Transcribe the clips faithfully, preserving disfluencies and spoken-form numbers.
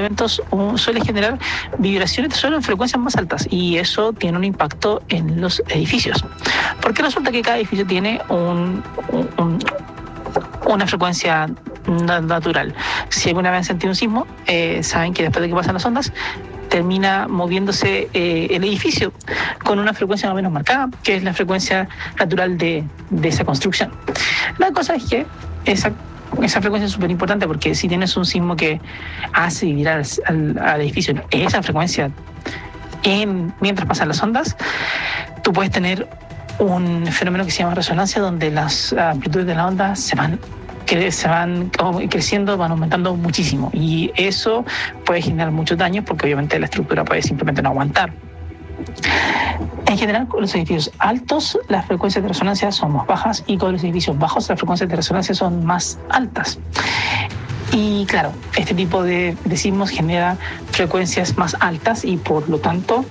eventos um, suele generar vibraciones de suelo en frecuencias más altas y eso tiene un impacto en los edificios. Porque resulta que cada edificio tiene un, un, un, una frecuencia natural. Si alguna vez han sentido un sismo, eh, saben que después de que pasan las ondas, termina moviéndose eh, el edificio con una frecuencia más o menos marcada, que es la frecuencia natural de, de esa construcción. La cosa es que esa, esa frecuencia es súper importante porque si tienes un sismo que hace vibrar al, al edificio esa frecuencia en, mientras pasan las ondas, tú puedes tener un fenómeno que se llama resonancia, donde las amplitudes de la onda se van que se van creciendo, van aumentando muchísimo y eso puede generar muchos daños porque obviamente la estructura puede simplemente no aguantar. En general, con los edificios altos las frecuencias de resonancia son más bajas y con los edificios bajos las frecuencias de resonancia son más altas. Y claro, este tipo de, de sismos genera frecuencias más altas y por lo tanto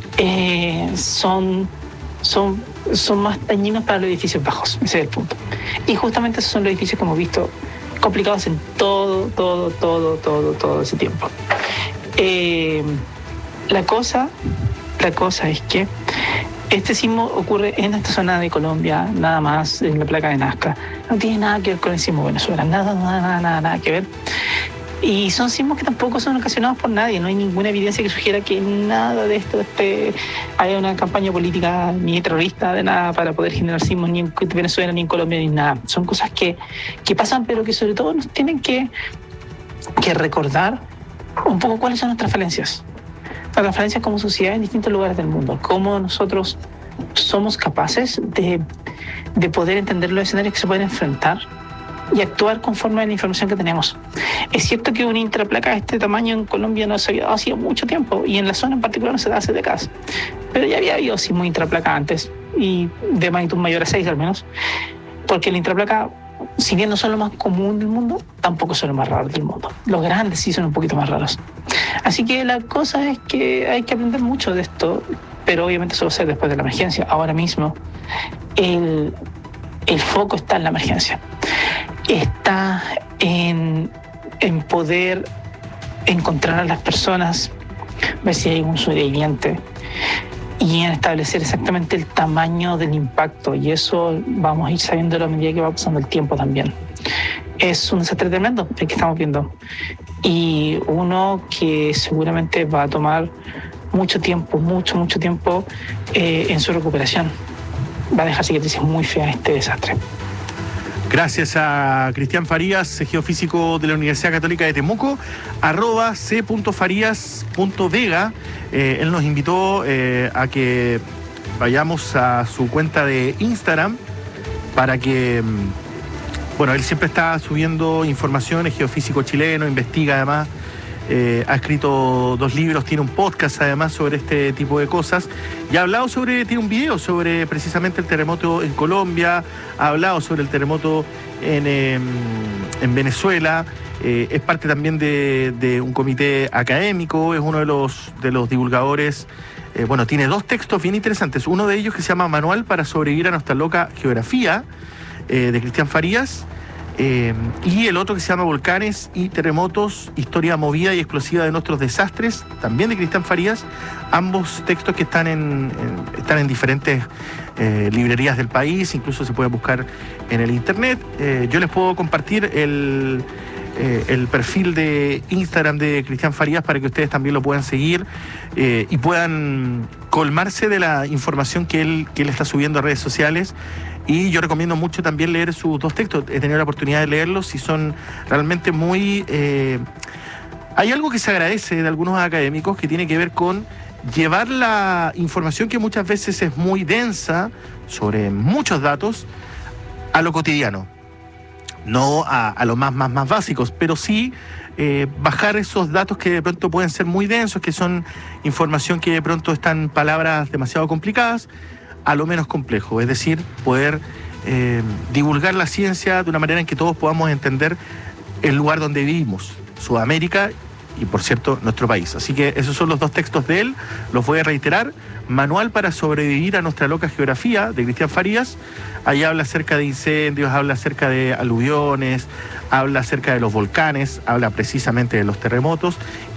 eh, son, son, son más dañinos para los edificios bajos. Ese es el punto. Y justamente esos son los edificios que hemos visto complicados en todo, todo, todo, todo, todo ese tiempo. Eh, la cosa, la cosa es que este sismo ocurre en esta zona de Colombia, nada más, en la placa de Nazca. No tiene nada que ver con el sismo de Venezuela, nada, nada, nada, nada, nada que ver. Y son sismos que tampoco son ocasionados por nadie, no hay ninguna evidencia que sugiera que nada de esto este, haya una campaña política ni terrorista de nada para poder generar sismos ni en Venezuela, ni en Colombia, ni nada. Son cosas que, que pasan, pero que sobre todo nos tienen que, que recordar un poco cuáles son nuestras falencias. Nuestras falencias como sociedad en distintos lugares del mundo, cómo nosotros somos capaces de, de poder entender los escenarios que se pueden enfrentar y actuar conforme a la información que tenemos. Es cierto que una intraplaca de este tamaño en Colombia no se había dado hacía mucho tiempo y en la zona en particular no se da hace décadas, pero ya había habido sismos intraplaca antes y de magnitud mayor a seis al menos, porque la intraplaca, si bien no son lo más común del mundo, tampoco son los más raros del mundo. Los grandes sí son un poquito más raros. Así que la cosa es que hay que aprender mucho de esto, pero obviamente eso va a ser después de la emergencia. Ahora mismo el, el foco está en la emergencia. Está en, en poder encontrar a las personas, ver si hay algún sobreviviente y en establecer exactamente el tamaño del impacto, y eso vamos a ir sabiendo a medida que va pasando el tiempo también. Es un desastre tremendo el que estamos viendo y uno que seguramente va a tomar mucho tiempo, mucho, mucho tiempo eh, en su recuperación. Va a dejar cicatrices muy feas este desastre. Gracias a Cristian Farías, geofísico de la Universidad Católica de Temuco, arroba c punto farías punto vega. Eh, él nos invitó eh, a que vayamos a su cuenta de Instagram para que, bueno, él siempre está subiendo información, es geofísico chileno, investiga además, eh, ha escrito dos libros, tiene un podcast además sobre este tipo de cosas y ha hablado sobre, tiene un video sobre precisamente el terremoto en Colombia, ha hablado sobre el terremoto en, eh, en Venezuela, eh, es parte también de, de un comité académico, es uno de los, de los divulgadores, eh, bueno, tiene dos textos bien interesantes, uno de ellos que se llama Manual para sobrevivir a nuestra loca geografía, eh, de Cristian Farías, Eh, y el otro que se llama Volcanes y Terremotos, Historia movida y explosiva de nuestros desastres, también de Cristian Farías, ambos textos que están en, en, están en diferentes eh, librerías del país, incluso se pueden buscar en el internet. Eh, yo les puedo compartir el, eh, el perfil de Instagram de Cristian Farías para que ustedes también lo puedan seguir eh, y puedan colmarse de la información que él, que él está subiendo a redes sociales. Y yo recomiendo mucho también leer sus dos textos. He tenido la oportunidad de leerlos y son realmente muy... Eh... Hay algo que se agradece de algunos académicos que tiene que ver con llevar la información que muchas veces es muy densa, sobre muchos datos, a lo cotidiano. No a, a los más, más, más básicos, pero sí eh, bajar esos datos que de pronto pueden ser muy densos, que son información que de pronto están palabras demasiado complicadas, a lo menos complejo, es decir, poder eh, divulgar la ciencia de una manera en que todos podamos entender el lugar donde vivimos, Sudamérica y, por cierto, nuestro país. Así que esos son los dos textos de él, los voy a reiterar. Manual para sobrevivir a nuestra loca geografía, de Cristian Farías. Ahí habla acerca de incendios, habla acerca de aluviones, habla acerca de los volcanes, habla precisamente de los terremotos.